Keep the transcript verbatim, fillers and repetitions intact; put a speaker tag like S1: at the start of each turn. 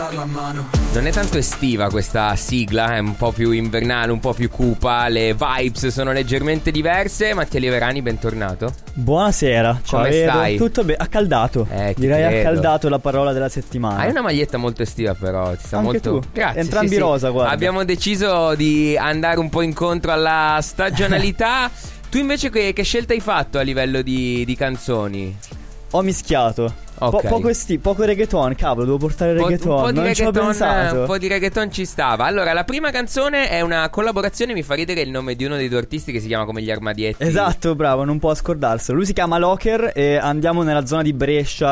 S1: darla a mano.
S2: Non è tanto estiva questa sigla, è un po' più invernale, un po' più cupa, le vibes sono leggermente diverse. Mattia Liverani, bentornato.
S3: Buonasera, ciao.
S2: Come
S3: Edo.
S2: stai?
S3: Tutto bene, accaldato.
S2: Eh, ti
S3: Direi
S2: credo.
S3: accaldato la parola della settimana.
S2: Hai una maglietta molto estiva però, ti sta
S3: Anche
S2: molto...
S3: tu.
S2: Grazie.
S3: Entrambi
S2: sì, sì.
S3: rosa, guarda.
S2: Abbiamo deciso di andare un po' incontro alla stagionalità. Tu invece che, che scelta hai fatto a livello di, di canzoni?
S3: Ho mischiato.
S2: Ok.
S3: Po- poco, esti- poco reggaeton, cavolo, devo portare
S2: Po-
S3: reggaeton.
S2: un po' di
S3: non ci ho
S2: reggaeton,
S3: pensato.
S2: un po' di reggaeton ci stava. Allora, la prima canzone è una collaborazione, mi fa ridere il nome di uno dei due artisti che si chiama come gli Armadietti.
S3: Esatto, bravo, non può scordarselo. Lui si chiama Locker e andiamo nella zona di Brescia,